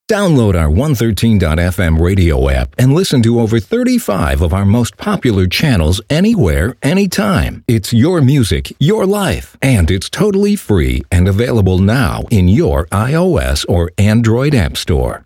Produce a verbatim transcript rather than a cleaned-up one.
Download our one thirteen dot f m radio app and listen to over thirty-five of our most popular channels anywhere, anytime. It's your music, your life, and it's totally free and available now in your iOS or Android app store.